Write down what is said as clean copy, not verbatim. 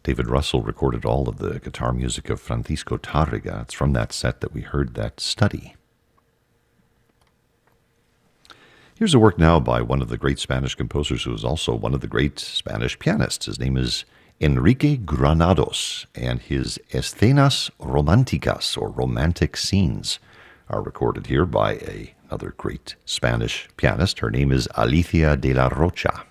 David Russell recorded all of the guitar music of Francisco Tárrega. It's from that set that we heard that study. Here's a work now by one of the great Spanish composers who is also one of the great Spanish pianists. His name is Enrique Granados, and his Escenas Románticas, or Romantic Scenes, are recorded here by another great Spanish pianist. Her name is Alicia de la Rocha.